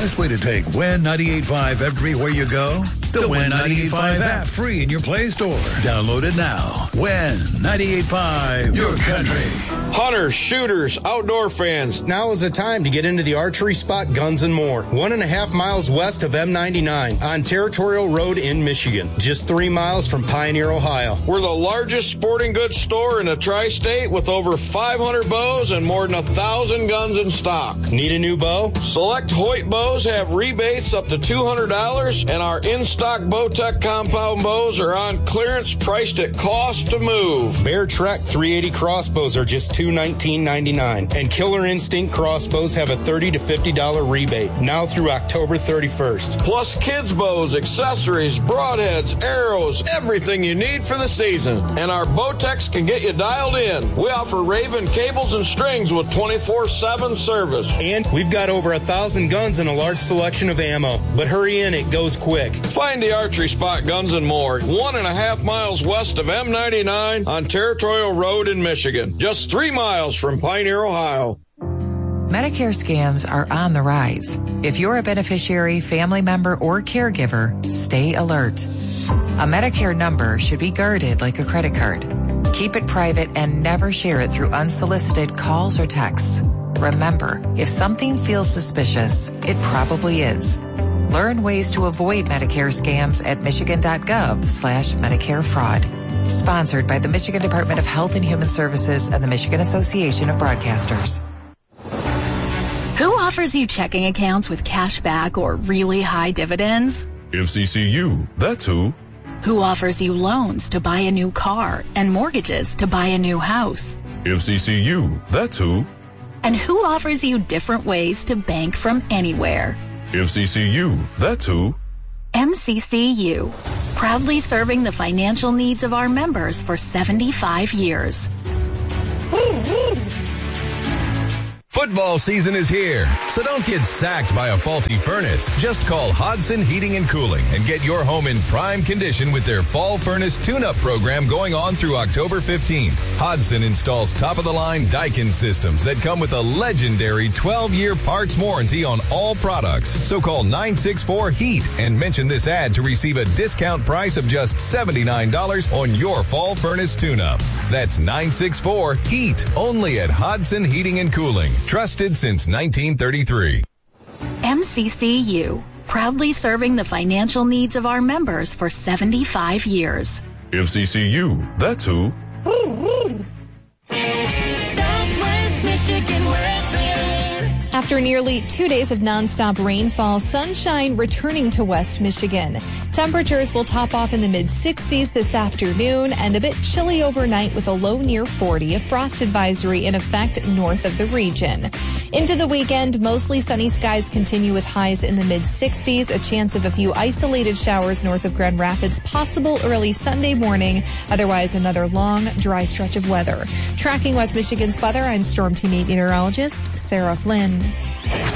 best way to take Win 98.5 everywhere you go? The Win 98.5 app, free in your Play Store. Download it now. Win 98.5, your country. Hunters, shooters, outdoor fans, now is the time to get into the archery spot Guns and More. 1.5 miles west of M99 on Territorial Road in Michigan. Just 3 miles from Pioneer, Ohio. We're the largest sporting goods store in the tri-state with over 500 bows and more than 1,000 guns in stock. Need a new bow? Select Hoyt bows have rebates up to $200, and our in-stock Bowtech compound bows are on clearance, priced at cost to move. Bear Trek 380 crossbows are just $219.99, and Killer Instinct crossbows have a $30 to $50 rebate now through October 31st. Plus kids bows, accessories, broadheads, arrows, everything you need for the season. And our Bowtechs can get you dialed in. We offer Raven cables and strings with 24/7 service. And we've got over 1,000 guns and a large selection of ammo. But hurry in, it goes quick. Find the archery spot Guns and More, 1.5 miles west of M99 on Territorial Road in Michigan. Just 3 miles from Pioneer, Ohio. Medicare scams are on the rise. If you're a beneficiary, family member, or caregiver, stay alert. A Medicare number should be guarded like a credit card. Keep it private and never share it through unsolicited calls or texts. Remember, if something feels suspicious, it probably is. Learn ways to avoid Medicare scams at michigan.gov/Medicare fraud. Sponsored by the Michigan Department of Health and Human Services and the Michigan Association of Broadcasters. Who offers you checking accounts with cash back or really high dividends? MCCU, that's who. Who offers you loans to buy a new car and mortgages to buy a new house? MCCU, that's who. And who offers you different ways to bank from anywhere? MCCU, that's who. MCCU, proudly serving the financial needs of our members for 75 years. Football season is here, so don't get sacked by a faulty furnace. Just call Hodson Heating and Cooling and get your home in prime condition with their Fall Furnace Tune-Up program going on through October 15th. Hodson installs top-of-the-line Daikin systems that come with a legendary 12-year parts warranty on all products. So call 964-HEAT and mention this ad to receive a discount price of just $79 on your Fall Furnace Tune-Up. That's 964-HEAT, only at Hodson Heating and Cooling. Trusted since 1933. MCCU, proudly serving the financial needs of our members for 75 years. MCCU, that's who. Southwest Michigan weather. After nearly 2 days of nonstop rainfall, sunshine returning to West Michigan. Temperatures will top off in the mid-60s this afternoon and a bit chilly overnight with a low near 40, a frost advisory in effect north of the region. Into the weekend, mostly sunny skies continue with highs in the mid-60s, a chance of a few isolated showers north of Grand Rapids possible early Sunday morning, otherwise another long, dry stretch of weather. Tracking West Michigan's weather, I'm Storm Team 8 meteorologist Sarah Flynn.